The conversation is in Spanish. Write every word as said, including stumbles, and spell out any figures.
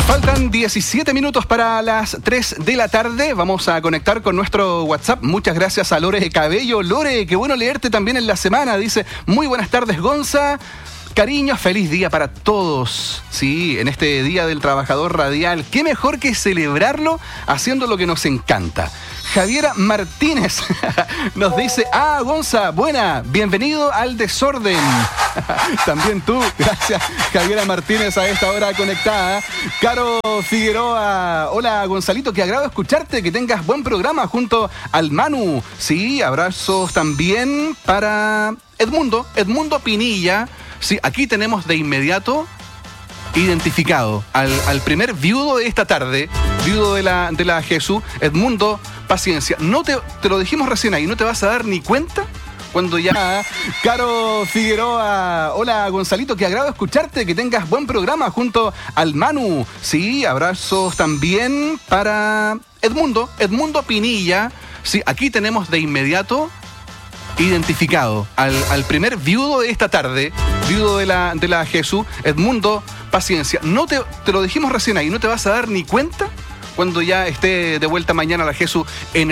Faltan diecisiete minutos para las tres de la tarde. Vamos a conectar con nuestro WhatsApp. Muchas gracias a Lore Cabello. Lore, qué bueno leerte también en la semana. Dice, muy buenas tardes, Gonza. Cariño, feliz día para todos. Sí, en este Día del Trabajador Radial. Qué mejor que celebrarlo haciendo lo que nos encanta. Javiera Martínez nos dice, ah, Gonza, buena, bienvenido al desorden. También tú, gracias, Javiera Martínez, a esta hora conectada. Caro Figueroa, hola, Gonzalito, qué agrado escucharte, que tengas buen programa junto al Manu. Sí, abrazos también para Edmundo, Edmundo Pinilla. Sí, aquí tenemos de inmediato identificado al, al primer viudo de esta tarde, viudo de la, de la Jesús, Edmundo, paciencia. No te, te lo dijimos recién ahí, no te vas a dar ni cuenta cuando ya... Caro Figueroa, hola, Gonzalito, qué agrado escucharte, que tengas buen programa junto al Manu. Sí, abrazos también para Edmundo, Edmundo Pinilla. Sí, aquí tenemos de inmediato identificado al, al primer viudo de esta tarde, viudo de la, de la Jesús, Edmundo, paciencia. No te, te lo dijimos recién ahí, no te vas a dar ni cuenta cuando ya esté de vuelta mañana la Jesús en el